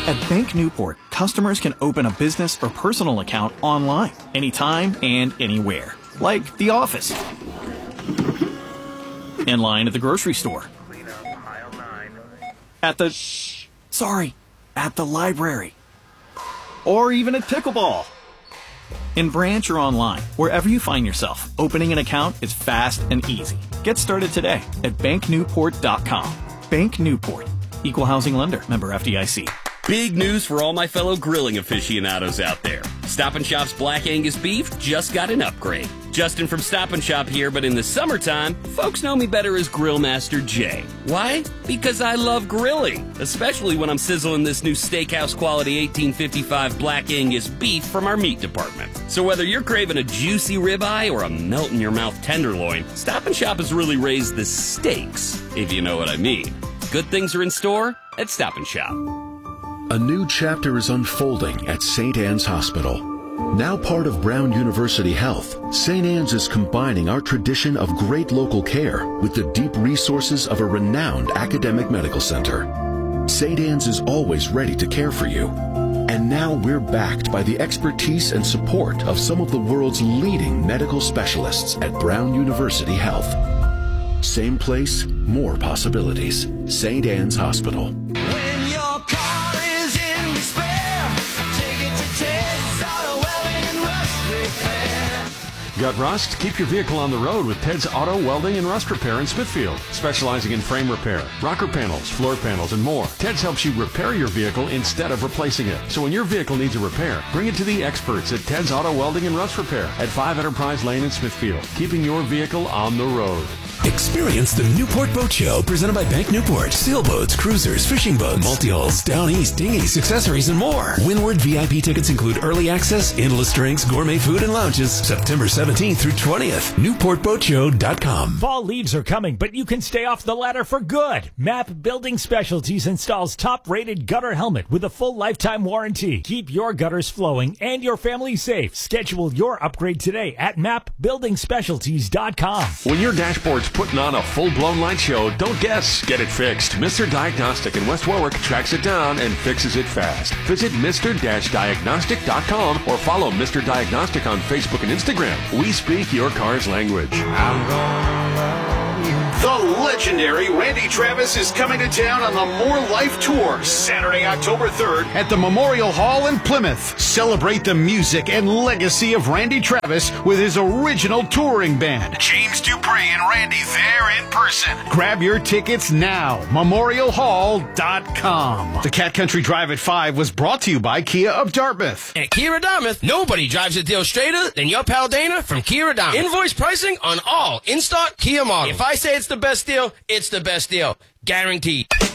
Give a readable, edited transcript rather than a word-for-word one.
At Bank Newport, customers can open a business or personal account online, anytime and anywhere. Like the office. In line at the grocery store. At the library. Or even at pickleball. In branch or online, wherever you find yourself, opening an account is fast and easy. Get started today at banknewport.com. Bank Newport. Equal housing lender. Member FDIC. Big news for all my fellow grilling aficionados out there. Stop & Shop's Black Angus beef just got an upgrade. Justin from Stop & Shop here, but in the summertime, folks know me better as Grill Master Jay. Why? Because I love grilling, especially when I'm sizzling this new steakhouse quality 1855 Black Angus beef from our meat department. So whether you're craving a juicy ribeye or a melt-in-your-mouth tenderloin, Stop & Shop has really raised the stakes, if you know what I mean. Good things are in store at Stop & Shop. A new chapter is unfolding at St. Anne's Hospital. Now part of Brown University Health, St. Anne's is combining our tradition of great local care with the deep resources of a renowned academic medical center. St. Anne's is always ready to care for you. And now we're backed by the expertise and support of some of the world's leading medical specialists at Brown University Health. Same place, more possibilities. St. Anne's Hospital. When your car is in despair, take it to Ted's Auto Welding and Rust Repair. Got rust? Keep your vehicle on the road with Ted's Auto Welding and Rust Repair in Smithfield. Specializing in frame repair, rocker panels, floor panels, and more. Ted's helps you repair your vehicle instead of replacing it. So when your vehicle needs a repair, bring it to the experts at Ted's Auto Welding and Rust Repair at 5 Enterprise Lane in Smithfield. Keeping your vehicle on the road. Experience the Newport Boat Show presented by Bank Newport. Sailboats, cruisers, fishing boats, multi-hulls, down east, dinghies, accessories, and more. Windward VIP tickets include early access, endless drinks, gourmet food, and lounges. September 17th through 20th. NewportBoatShow.com. Fall leaves are coming, but you can stay off the ladder for good. MAP Building Specialties installs top-rated gutter helmet with a full lifetime warranty. Keep your gutters flowing and your family safe. Schedule your upgrade today at mapbuildingspecialties.com. When your dashboard's putting on a full-blown light show, don't guess. Get it fixed. Mr. Diagnostic in West Warwick tracks it down and fixes it fast. Visit Mr-Diagnostic.com or follow Mr. Diagnostic on Facebook and Instagram. We speak your car's language. I'm gonna love you. The legendary Randy Travis is coming to town on the More Life Tour, Saturday, October 3rd at the Memorial Hall in Plymouth. Celebrate the music and legacy of Randy Travis with his original touring band, James Dupree and Randy there in person. Grab your tickets now, memorialhall.com. The Cat Country Drive at 5 was brought to you by Kia of Dartmouth. At Kia of Dartmouth, nobody drives a deal straighter than your pal Dana from Kia of Dartmouth. Invoice pricing on all in-stock Kia models. If I say it's the best deal, it's the best deal. Guaranteed.